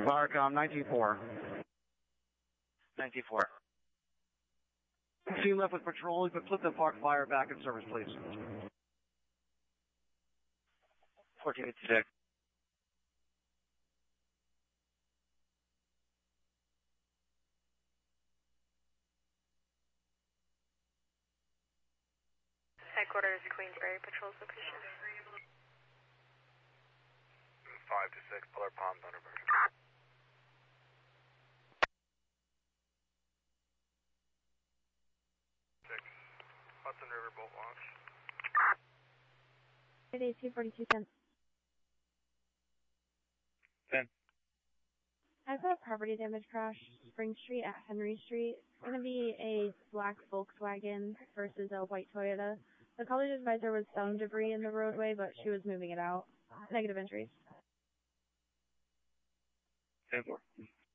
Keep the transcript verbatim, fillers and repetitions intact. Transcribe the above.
Firecom nineteen four. nineteen four. Team left with patrol, but flip the park fire back in service, please. fourteen fifty-six. Headquarters, Queensbury, patrol location. five to six, Polar Palms, Thunderbird. six, Hudson River boat launch. It is two forty-two cents. ten. I've got a property damage crash, Spring Street at Henry Street. It's going to be a black Volkswagen versus a white Toyota. The college advisor was found debris in the roadway, but she was moving it out. Negative entries. ten four.